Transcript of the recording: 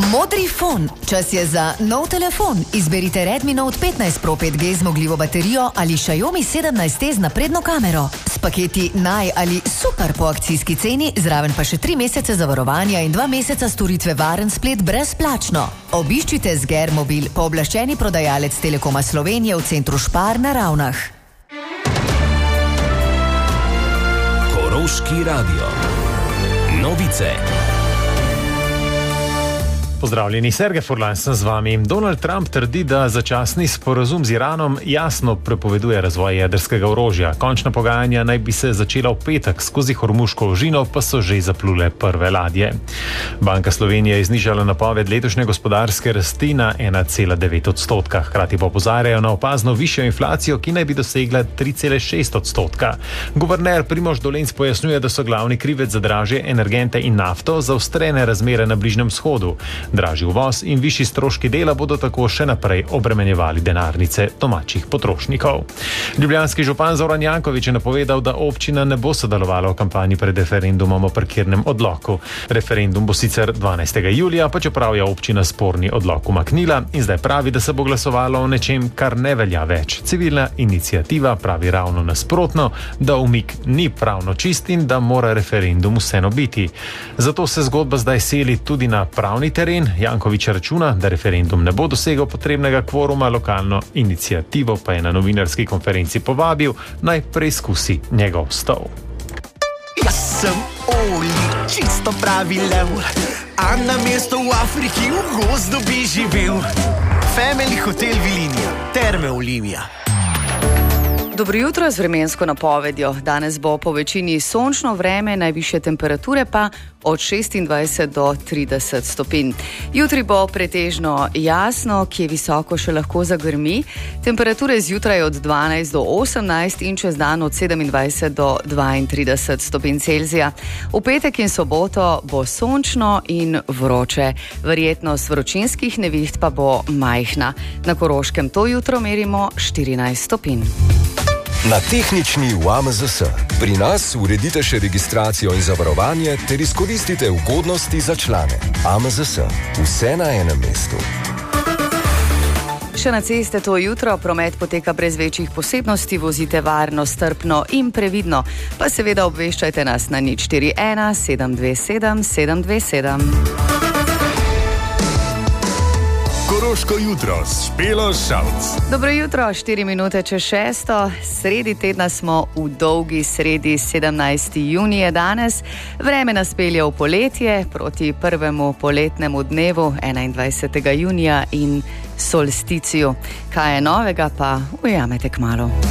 Modri fon. Čas je za nov telefon. Izberite Redmi Note 15 Pro 5G zmogljivo baterijo ali Xiaomi 17T z napredno kamero. S paketi naj ali super po akcijski ceni, zraven pa še 3 mesece zavarovanja in 2 meseca storitve varen splet brezplačno. Obiščite Zger Mobil, pooblaščeni prodajalec Telekoma Slovenije v centru Špar na Ravnah. Koroški radio. Novice. Pozdravljeni, Sergej Furlan sem z vami. Donald Trump trdi, da začasni sporazum z Iranom jasno prepoveduje razvoj jedrskega orožja. Končna pogajanja naj bi se začela v petek, skozi Hormuško ožino pa so že zaplule prve ladje. Banka Slovenije je znižala napoved letošnje gospodarske rasti na 1,9%. Hkrati pa opozarjajo na opazno višjo inflacijo, ki naj bi dosegla 3,6%. Guverner Primož Dolenc pojasnjuje, da so glavni krivec za dražje energente in nafto zaostrene razmere na Bližnjem vzhodu. Dražji uvoz in višji stroški dela bodo tako še naprej obremenjevali denarnice domačih potrošnikov. Ljubljanski župan Zoran Janković je napovedal, da občina ne bo sodelovala v kampanji pred referendumom o parkirnem odloku. Referendum bo sicer 12. julija, pa čeprav je občina sporni odlok umaknila in zdaj pravi, da se bo glasovalo o nečem, kar ne velja več. Civilna iniciativa pravi ravno nasprotno, da umik ni pravno čist in da mora referendum vseeno biti. Zato se zgodba zdaj seli tudi na pravni teren. Janković računa, da referendum ne bo dosegel potrebnega kvoruma, lokalno inicijativo pa je na novinarski konferenci povabil, naj preizkusi njegov stol. Jaz sem Oli, čisto pravi lev, a na mesto v Afriki v gozdu bi živel. Family Hotel Vilinija, Terme Olimija. Dobro jutro z vremensko napovedjo. Danes bo po večini sončno vreme, najvišje temperature pa od 26 do 30 stopinj. Jutri bo pretežno jasno, kje visoko še lahko zagrmi. Temperature zjutraj od 12 do 18 in čez dan od 27 do 32 stopinj Celzija. V petek in soboto bo sončno in vroče. Verjetnost vročinskih neviht pa bo majhna. Na Koroškem to jutro merimo 14 stopinj. Na tehnični v AMZS. Pri nas uredite še registracijo in zavarovanje ter izkoristite ugodnosti za člane. AMZS. Vse na enem mestu. Še na ceste to jutro promet poteka brez večjih posebnosti, vozite varno, strpno in previdno. Pa seveda obveščajte nas na 041 727 727. Koroško jutro s Špelo Šalc. Dobro jutro, 4 minute čez 6. Sredi tedna smo v dolgi sredi, 17. junije danes. Vreme nas pelje v poletje proti prvemu poletnemu dnevu 21. junija in solsticiju. Kaj je novega, pa ujamete kmalu.